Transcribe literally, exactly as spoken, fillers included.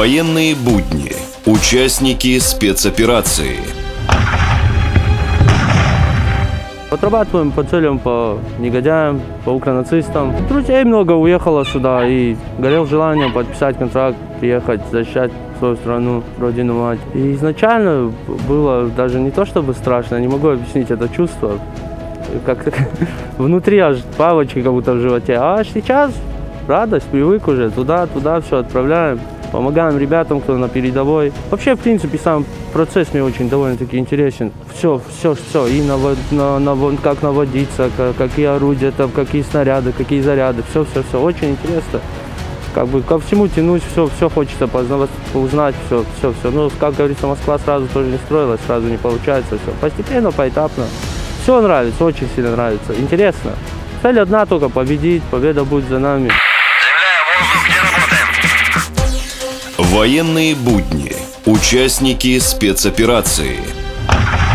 Военные будни. Участники спецоперации. Отрабатываем по целям, по негодяям, по укронацистам. Друзей много уехало сюда и горел желанием подписать контракт, приехать, защищать свою страну, родину мать. И изначально было даже не то чтобы страшно, не могу объяснить это чувство. Как-то внутри аж палочки как будто в животе. А сейчас радость, привык уже, туда-туда все отправляем. Помогаем ребятам, кто на передовой. Вообще, в принципе, сам процесс мне очень довольно-таки интересен. Все, все, все. И навод, на, на, как наводиться, как, какие орудия, там, какие снаряды, какие заряды. Все, все, все. Очень интересно. Как бы ко всему тянусь, все, все хочется познавать, узнать, все, все, все. Ну, как говорится, Москва сразу тоже не строилась, сразу не получается. Все. Постепенно, поэтапно. Все нравится, очень сильно нравится. Интересно. Цель одна только — победить. Победа будет за нами. Военные будни. Участники спецоперации.